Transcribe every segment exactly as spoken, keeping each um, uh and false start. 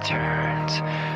turns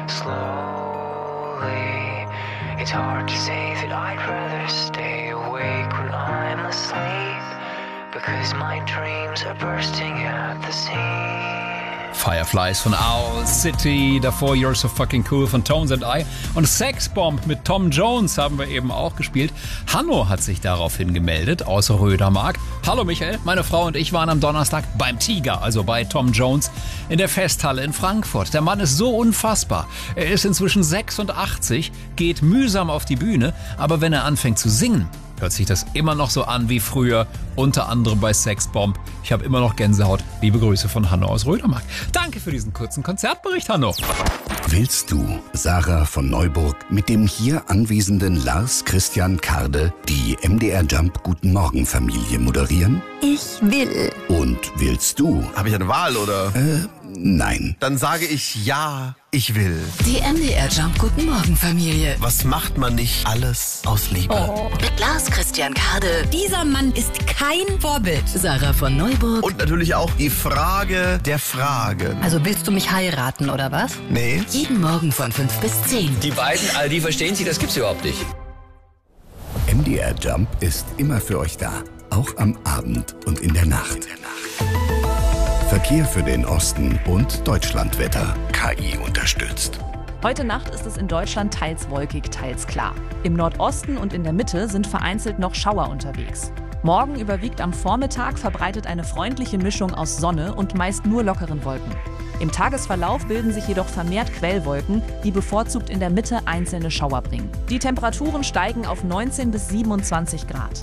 slowly. It's hard to say that I'd rather stay awake when I'm asleep, because my dreams are bursting at the seams. Fireflies von Owl City, davor You're So Fucking Cool von Tones and I und Sex Bomb mit Tom Jones haben wir eben auch gespielt. Hanno hat sich daraufhin gemeldet aus Rödermark. Hallo Michael, meine Frau und ich waren am Donnerstag beim Tiger, also bei Tom Jones, in der Festhalle in Frankfurt. Der Mann ist so unfassbar. Er ist inzwischen sechsundachtzig, geht mühsam auf die Bühne, aber wenn er anfängt zu singen, hört sich das immer noch so an wie früher, unter anderem bei Sexbomb. Ich habe immer noch Gänsehaut. Liebe Grüße von Hanno aus Rödermark. Danke für diesen kurzen Konzertbericht, Hanno. Willst du, Sarah von Neuburg, mit dem hier anwesenden Lars Christian Karde die M D R Jump Guten Morgen Familie moderieren? Ich will. Und willst du? Habe ich eine Wahl, oder? Äh, nein. Dann sage ich ja, ich will. Die M D R Jump Guten Morgen Familie. Was macht man nicht alles aus Liebe? Oh. Mit Lars Christian Karde. Dieser Mann ist kein Vorbild. Sarah von Neuburg. Und natürlich auch die Frage der Fragen. Also willst du mich heiraten, oder was? Nee. Jeden Morgen von fünf bis zehn. Die beiden, all die verstehen sich, das gibt's überhaupt nicht. M D R Jump ist immer für euch da. Auch am Abend und in der Nacht. Verkehr für den Osten und Deutschlandwetter. K I unterstützt. Heute Nacht ist es in Deutschland teils wolkig, teils klar. Im Nordosten und in der Mitte sind vereinzelt noch Schauer unterwegs. Morgen überwiegt am Vormittag verbreitet eine freundliche Mischung aus Sonne und meist nur lockeren Wolken. Im Tagesverlauf bilden sich jedoch vermehrt Quellwolken, die bevorzugt in der Mitte einzelne Schauer bringen. Die Temperaturen steigen auf neunzehn bis siebenundzwanzig Grad.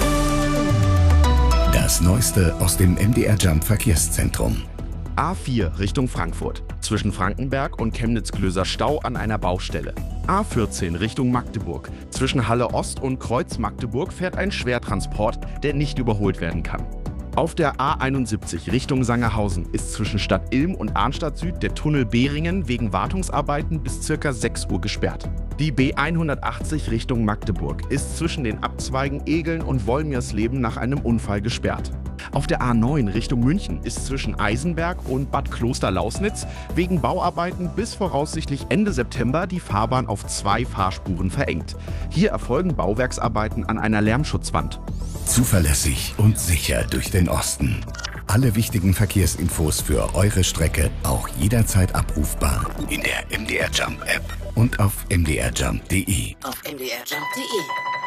Das Neueste aus dem M D R Jump Verkehrszentrum. A vier Richtung Frankfurt. Zwischen Frankenberg und Chemnitz-Klöser Stau an einer Baustelle. A vierzehn Richtung Magdeburg. Zwischen Halle Ost und Kreuz Magdeburg fährt ein Schwertransport, der nicht überholt werden kann. Auf der A einundsiebzig Richtung Sangerhausen ist zwischen Stadt Ilm und Arnstadt Süd der Tunnel Behringen wegen Wartungsarbeiten bis ca. sechs Uhr gesperrt. Die B hundertachtzig Richtung Magdeburg ist zwischen den Abzweigen Egeln und Wolmirsleben nach einem Unfall gesperrt. Auf der A neun Richtung München ist zwischen Eisenberg und Bad Klosterlausnitz wegen Bauarbeiten bis voraussichtlich Ende September die Fahrbahn auf zwei Fahrspuren verengt. Hier erfolgen Bauwerksarbeiten an einer Lärmschutzwand. Zuverlässig und sicher durch den Osten. Alle wichtigen Verkehrsinfos für eure Strecke auch jederzeit abrufbar in der M D R Jump App und auf m d r jump punkt d e. Auf m d r jump punkt d e.